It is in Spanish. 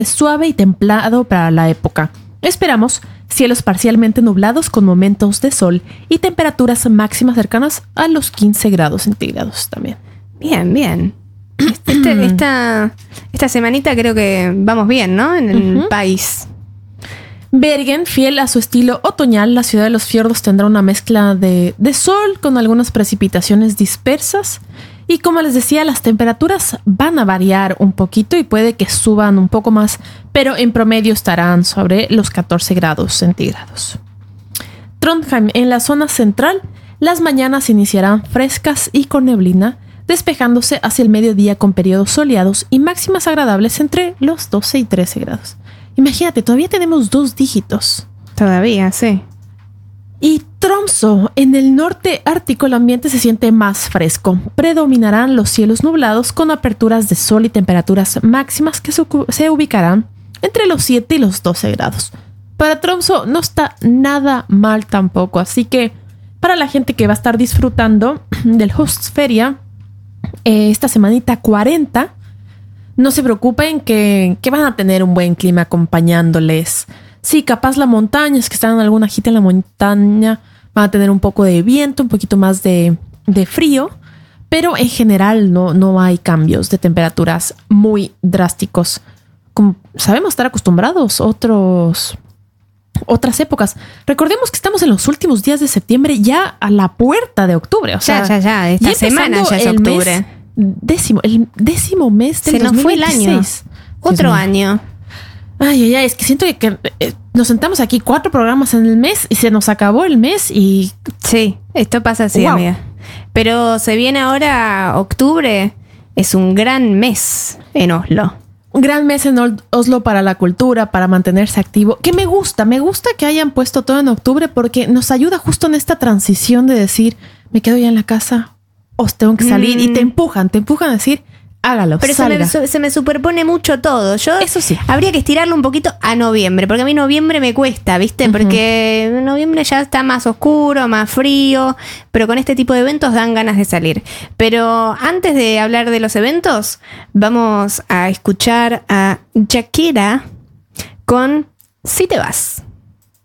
suave y templado para la época. Esperamos cielos parcialmente nublados con momentos de sol y temperaturas máximas cercanas a los 15 grados centígrados también. Bien, bien. Esta semanita creo que vamos bien, ¿no? En el país. Bergen, fiel a su estilo otoñal, la ciudad de los fiordos tendrá una mezcla de sol con algunas precipitaciones dispersas. Y como les decía, las temperaturas van a variar un poquito y puede que suban un poco más, pero en promedio estarán sobre los 14 grados centígrados. Trondheim, en la zona central, las mañanas iniciarán frescas y con neblina, despejándose hacia el mediodía con periodos soleados y máximas agradables entre los 12 y 13 grados. Imagínate, todavía tenemos 2 dígitos. Todavía, sí. Y Tromsø, en el norte ártico, el ambiente se siente más fresco. Predominarán los cielos nublados con aperturas de sol y temperaturas máximas que se ubicarán entre los 7 y los 12 grados. Para Tromsø no está nada mal tampoco, así que para la gente que va a estar disfrutando del Høstferia, esta semanita 40, no se preocupen que van a tener un buen clima acompañándoles. Sí, capaz la montaña, es que están en alguna gita en la montaña, van a tener un poco de viento, un poquito más de frío, pero en general no hay cambios de temperaturas muy drásticos. Como sabemos estar acostumbrados otras épocas. Recordemos que estamos en los últimos días de septiembre, ya a la puerta de octubre. O sea, ya. Esta semana ya es octubre. El décimo mes del 2016. Se nos fue el año. Otro año. Ay, es que siento que nos sentamos aquí 4 programas en el mes y se nos acabó el mes y... Sí, esto pasa así, wow. Amiga. Pero se viene ahora octubre, es un gran mes en Oslo. Un gran mes en Oslo para la cultura, para mantenerse activo. Que me gusta que hayan puesto todo en octubre porque nos ayuda justo en esta transición de decir, me quedo ya en la casa, os tengo que salir y te empujan a decir... Hágalo, pero se me superpone mucho todo. Eso sí. Habría que estirarlo un poquito a noviembre, porque a mí noviembre me cuesta, ¿viste? Porque noviembre ya está más oscuro, más frío, pero con este tipo de eventos dan ganas de salir. Pero antes de hablar de los eventos, vamos a escuchar a Shakira con Si te vas.